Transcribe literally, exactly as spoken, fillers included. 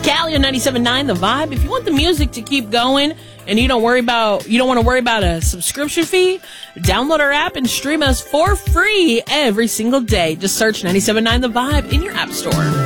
Callie on ninety-seven point nine The Vibe. If you want the music to keep going and you don't worry about you don't want to worry about a subscription fee, download our app and stream us for free every single day. Just search ninety-seven point nine The Vibe in your app store.